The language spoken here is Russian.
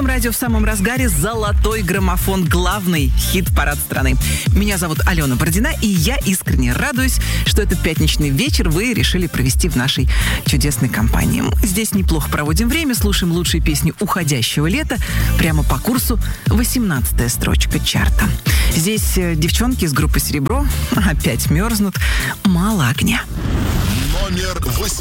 Русском радио в самом разгаре «Золотой граммофон», главный хит-парад страны. Меня зовут Алена Бородина, и я искренне радуюсь, что этот пятничный вечер вы решили провести в нашей чудесной компании. Здесь неплохо проводим время, слушаем лучшие песни уходящего лета прямо по курсу 18-я строчка чарта. Здесь девчонки из группы «Серебро» опять мерзнут. Мало огня. Номер 8.